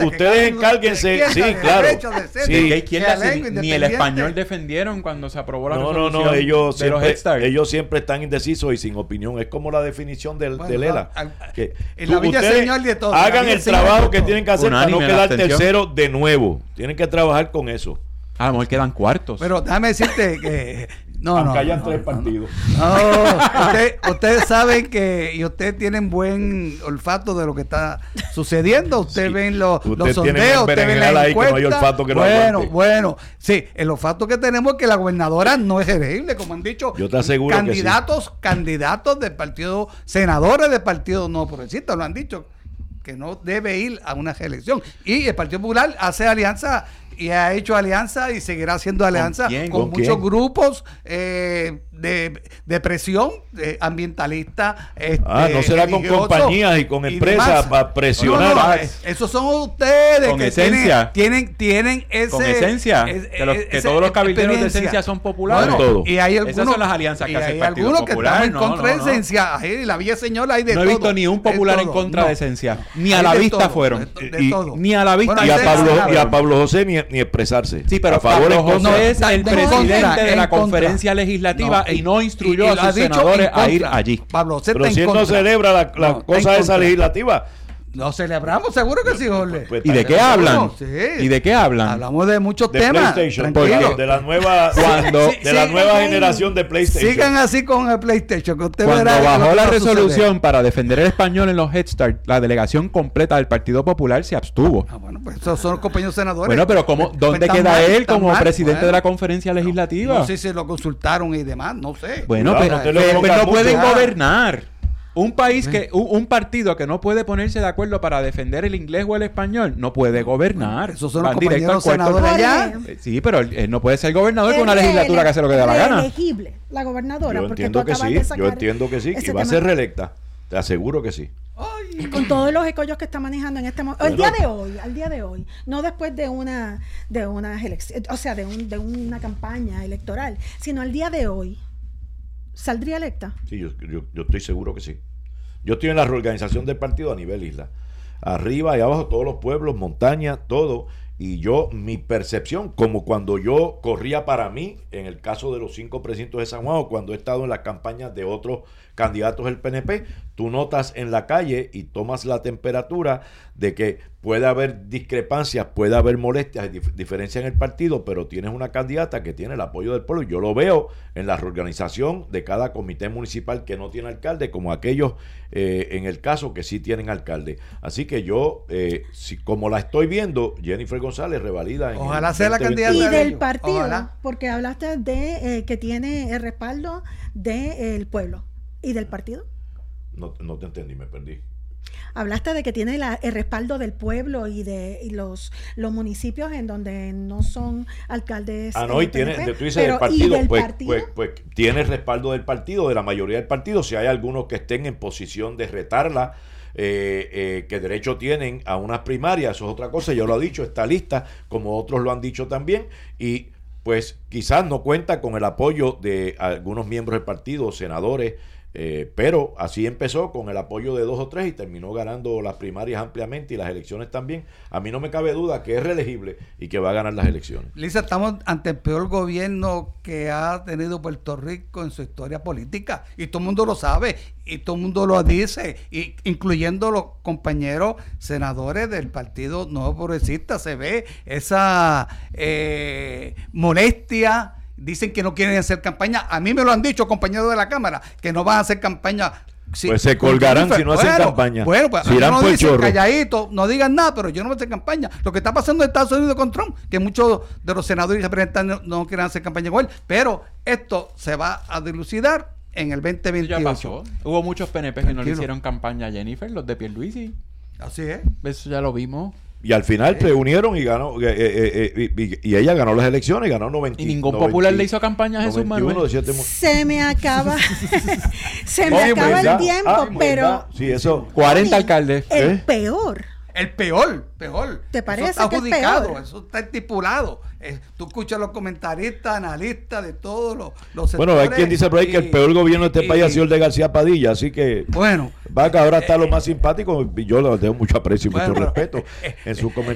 ustedes encárguense, sí, claro. Sí, ni el español defendieron cuando se aprobó la resolución ellos siempre están indecisos y sin opinión. Es como la definición del ELA. En la Villa Señor de todo. Hagan el trabajo que tienen que hacer para no quedar tercero de nuevo. Tienen que trabajar con eso. A lo mejor quedan cuartos. Pero déjame decirte que... Aunque hayan tres partidos. Ustedes saben que... Y ustedes tienen buen olfato de lo que está sucediendo. Ustedes ven los sondeos, ustedes ven las encuestas. Bueno. Sí, el olfato que tenemos es que la gobernadora no es elegible, como han dicho. Yo te aseguro candidatos del partido, senadores del partido no progresista, lo han dicho, que no debe ir a una reelección. Y el Partido Popular hace alianza y ha hecho alianza y seguirá haciendo alianza con muchos grupos de presión ambientalista. No será con compañías y con empresas para presionar. Esos son ustedes con que esencia. tienen ese... Con esencia. Que todos los cabilderos de esencia son populares. Y hay algunos, esas son las alianzas que hace el Partido Popular. Que estamos en contra de esencia. Ahí, la Villa Señora hay de todo. No he visto ni un popular en contra de esencia. Ni a la vista fueron. Ni a la vista. Y a Pablo José ni expresarse. Sí, pero Pablo José es el presidente de la conferencia legislativa y no instruyó a sus senadores a ir allí. Pablo José pero si él no celebra la cosa esa legislativa. No celebramos, seguro que sí, Jorge. ¿Y de qué hablan? Sí. ¿Y de qué hablan? Hablamos de muchos temas. De la nueva generación de PlayStation. Sigan así con el PlayStation. Que usted cuando bajó la resolución para defender el español en los Head Start, la delegación completa del Partido Popular se abstuvo. Bueno, pues esos son los compañeros senadores. Bueno, pero ¿dónde queda él como presidente de la conferencia legislativa? No sé si lo consultaron y demás, no sé. Bueno, pero no pueden gobernar. Un partido que no puede ponerse de acuerdo para defender el inglés o el español no puede gobernar. Esos son los compañeros senadores allá. Sí, pero él no puede ser gobernador con una legislatura que hace lo que da la gana. Elegible, la gobernadora. Yo entiendo que sí, que va a ser reelecta. Te aseguro que sí. Con todos los escollos que está manejando en este momento, al día de hoy, no después de una elección, o sea, de una campaña electoral, sino al día de hoy. ¿Saldría electa? Sí, yo estoy seguro que sí. Yo estoy en la reorganización del partido a nivel isla. Arriba y abajo, todos los pueblos, montañas, todo. Y mi percepción, como cuando yo corría para mí, en el caso de los 5 precintos de San Juan, o cuando he estado en las campañas de otros candidatos del PNP, tú notas en la calle y tomas la temperatura de que puede haber discrepancias, puede haber molestias, diferencias en el partido, pero tienes una candidata que tiene el apoyo del pueblo. Yo lo veo en la reorganización de cada comité municipal que no tiene alcalde, como aquellos en el caso que sí tienen alcalde. Así que yo, como la estoy viendo, Jennifer González revalida en ojalá sea la candidata y del partido, ojalá. Porque hablaste de que tiene el respaldo del pueblo. ¿Y del partido? No te entendí, me perdí. Hablaste de que tiene el respaldo del pueblo y los municipios en donde no son alcaldes. No, y tiene, tú dices del partido, pues tiene el respaldo del partido, de la mayoría del partido. Si hay algunos que estén en posición de retarla, que derecho tienen a unas primarias, eso es otra cosa, yo lo he dicho, está lista, como otros lo han dicho también, y pues quizás no cuenta con el apoyo de algunos miembros del partido, senadores, pero así empezó con el apoyo de 2 o 3 y terminó ganando las primarias ampliamente y las elecciones también. A mí no me cabe duda que es reelegible y que va a ganar las elecciones. Lisa, estamos ante el peor gobierno que ha tenido Puerto Rico en su historia política y todo el mundo lo sabe y todo el mundo lo dice, incluyendo los compañeros senadores del Partido Nuevo Progresista. Se ve esa molestia. Dicen que no quieren hacer campaña. A mí me lo han dicho compañeros de la Cámara, que no van a hacer campaña. Pues se colgarán si no hacen campaña. Bueno, pues no dicen calladito, no digan nada, pero yo no voy a hacer campaña. Lo que está pasando en Estados Unidos con Trump, que muchos de los senadores y representantes no quieren hacer campaña con él, pero esto se va a dilucidar en el 2028. Ya pasó. Hubo muchos PNP que no le hicieron campaña a Jennifer, los de Pierluisi. Así es. Eso ya lo vimos. Y al final se unieron y ganó, y ella ganó las elecciones y ganó 90. Y ningún popular le hizo campaña a Jesús Manuel. Se me acaba el tiempo, pero sí, eso 40 alcaldes. El peor. El peor. ¿Te parece eso está que adjudicado, es peor? eso está estipulado. Tú escuchas a los comentaristas, analistas de todos los sectores. Bueno, hay quien dice por ahí que el peor gobierno de este país ha sido el de García Padilla, así que bueno, va que ahora está lo más simpático y yo le tengo mucho aprecio y mucho respeto en sus comentarios.